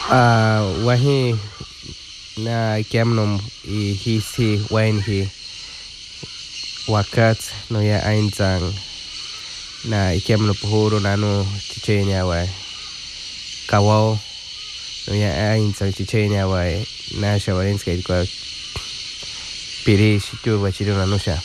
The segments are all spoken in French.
Wahi na kiamnom I hisi wainhi wakat no ya ainzang na ikiamno puhuro nano chichenya wai kawao no ya ainzang chichenya wai na shawarinska kwa piri shitu wachido nanosha.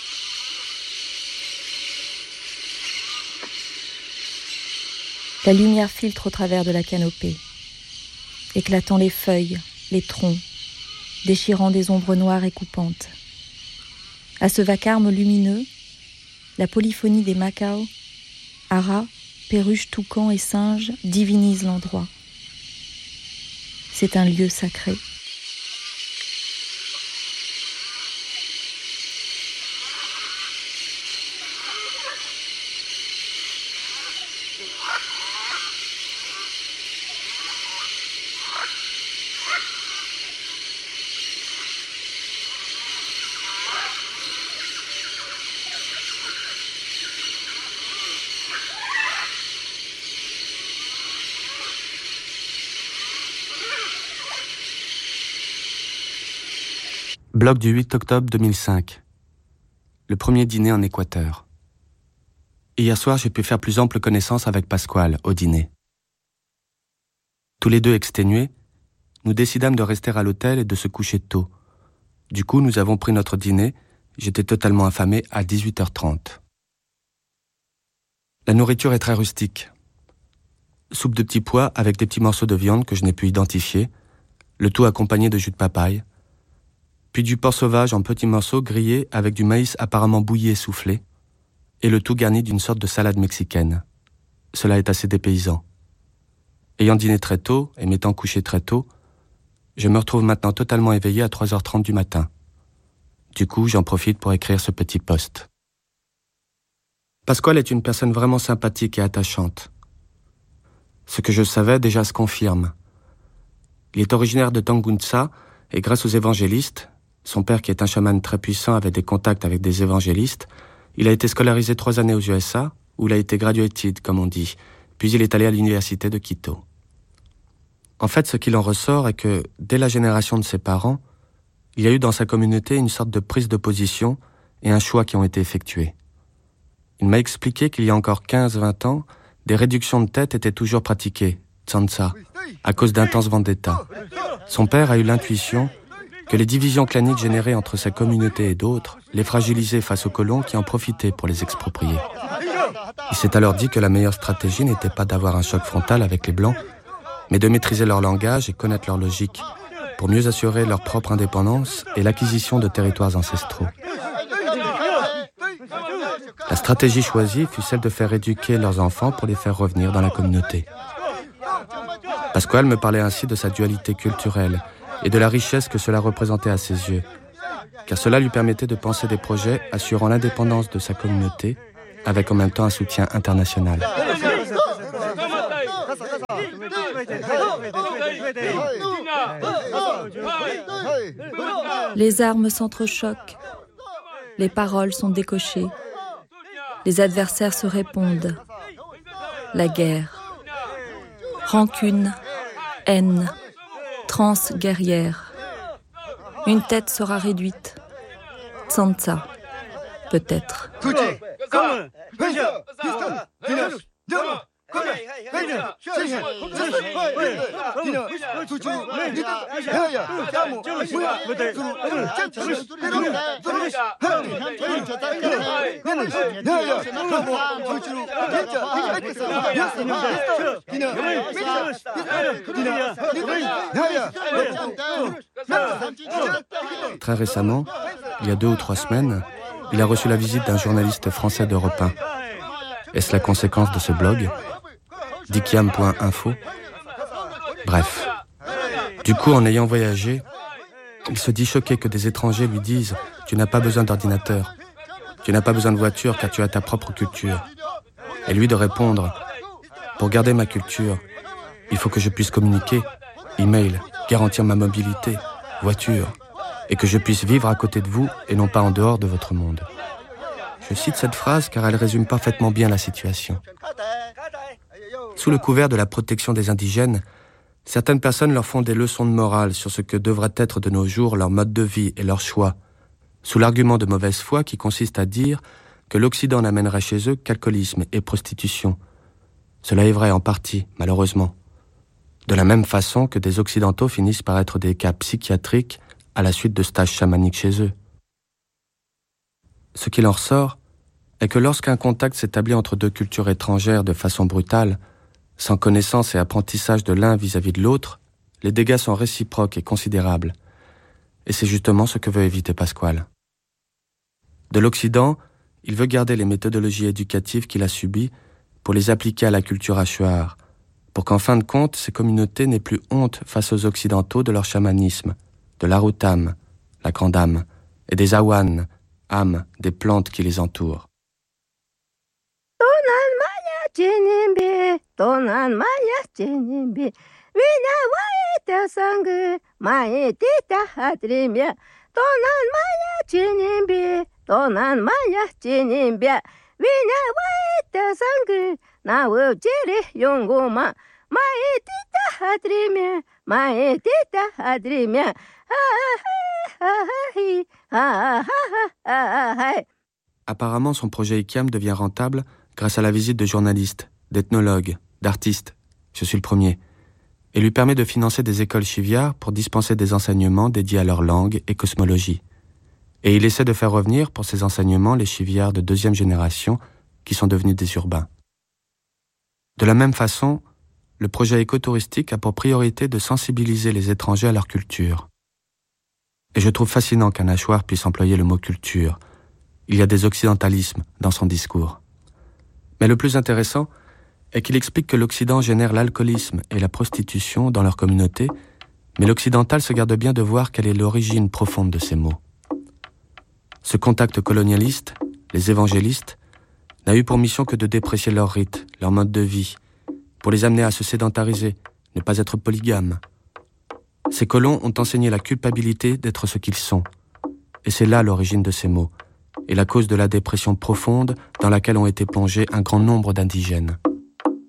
La lumière filtre au travers de la canopée, éclatant les feuilles, les troncs, déchirant des ombres noires et coupantes. À ce vacarme lumineux, la polyphonie des Macao, haras, perruches, toucans et singes divinise l'endroit. C'est un lieu sacré. Blog du 8 octobre 2005. Le premier dîner en Équateur. Hier soir, j'ai pu faire plus ample connaissance avec Pasquale au dîner. Tous les deux exténués, nous décidâmes de rester à l'hôtel et de se coucher tôt. Du coup, nous avons pris notre dîner, j'étais totalement affamé, à 18h30. La nourriture est très rustique. Soupe de petits pois avec des petits morceaux de viande que je n'ai pu identifier, le tout accompagné de jus de papaye, puis du porc sauvage en petits morceaux grillés avec du maïs apparemment bouilli et soufflé, et le tout garni d'une sorte de salade mexicaine. Cela est assez dépaysant. Ayant dîné très tôt et m'étant couché très tôt, je me retrouve maintenant totalement éveillé à 3h30 du matin. Du coup, j'en profite pour écrire ce petit post. Pasquale est une personne vraiment sympathique et attachante. Ce que je savais déjà se confirme. Il est originaire de Tangunsa et grâce aux évangélistes, son père qui est un chaman très puissant avait des contacts avec des évangélistes, il a été scolarisé 3 années aux USA, où il a été graduated, comme on dit, puis il est allé à l'université de Quito. En fait, ce qu'il en ressort est que, dès la génération de ses parents, il y a eu dans sa communauté une sorte de prise de position et un choix qui ont été effectués. Il m'a expliqué qu'il y a encore 15-20 ans, des réductions de tête étaient toujours pratiquées, tsansa, à cause d'intenses vendettas. Son père a eu l'intuition que les divisions claniques générées entre sa communauté et d'autres les fragilisaient face aux colons qui en profitaient pour les exproprier. Il s'est alors dit que la meilleure stratégie n'était pas d'avoir un choc frontal avec les Blancs, mais de maîtriser leur langage et connaître leur logique, pour mieux assurer leur propre indépendance et l'acquisition de territoires ancestraux. La stratégie choisie fut celle de faire éduquer leurs enfants pour les faire revenir dans la communauté. Pasquale me parlait ainsi de sa dualité culturelle et de la richesse que cela représentait à ses yeux, car cela lui permettait de penser des projets assurant l'indépendance de sa communauté, avec en même temps un soutien international. Les armes s'entrechoquent, les paroles sont décochées, les adversaires se répondent. La guerre, rancune, haine, transe guerrière. Une tête sera réduite. Tsansa, peut-être. Très récemment, il y a 2 ou 3 semaines, il a reçu la visite d'un journaliste français d'Europe 1. Est-ce la conséquence de ce blog ? Dikiam.info. Bref. Du coup, en ayant voyagé, il se dit choqué que des étrangers lui disent « Tu n'as pas besoin d'ordinateur, tu n'as pas besoin de voiture car tu as ta propre culture. » Et lui de répondre « Pour garder ma culture, il faut que je puisse communiquer, email, garantir ma mobilité, voiture, et que je puisse vivre à côté de vous et non pas en dehors de votre monde. » Je cite cette phrase car elle résume parfaitement bien la situation. Sous le couvert de la protection des indigènes, Certaines personnes leur font des leçons de morale sur ce que devrait être de nos jours leur mode de vie et leur choix, sous l'argument de mauvaise foi qui consiste à dire que l'Occident n'amènerait chez eux qu'alcoolisme et prostitution. Cela est vrai en partie, malheureusement. De la même façon que des Occidentaux finissent par être des cas psychiatriques à la suite de stages chamaniques chez eux. Ce qu'il en ressort est que lorsqu'un contact s'établit entre deux cultures étrangères de façon brutale, sans connaissance et apprentissage de l'un vis-à-vis de l'autre, les dégâts sont réciproques et considérables. Et c'est justement ce que veut éviter Pasquale. De l'Occident, il veut garder les méthodologies éducatives qu'il a subies pour les appliquer à la culture achuar, pour qu'en fin de compte, ces communautés n'aient plus honte face aux Occidentaux de leur chamanisme, de l'arutam, la grande âme, et des awan, âmes des plantes qui les entourent. Apparemment, son projet ICAM devient rentable grâce à la visite de journalistes, d'ethnologues, d'artistes, je suis le premier, et lui permet de financer des écoles chiviards pour dispenser des enseignements dédiés à leur langue et cosmologie. Et il essaie de faire revenir pour ces enseignements les chiviards de deuxième génération qui sont devenus des urbains. De la même façon, le projet écotouristique a pour priorité de sensibiliser les étrangers à leur culture. Et je trouve fascinant qu'un achuar puisse employer le mot culture. Il y a des occidentalismes dans son discours. Mais le plus intéressant est qu'il explique que l'Occident génère l'alcoolisme et la prostitution dans leur communauté, mais l'occidental se garde bien de voir quelle est l'origine profonde de ces mots. Ce contact colonialiste, les évangélistes, n'a eu pour mission que de déprécier leurs rites, leur mode de vie, pour les amener à se sédentariser, ne pas être polygames. Ces colons ont enseigné la culpabilité d'être ce qu'ils sont. Et c'est là l'origine de ces mots, et la cause de la dépression profonde dans laquelle ont été plongés un grand nombre d'indigènes.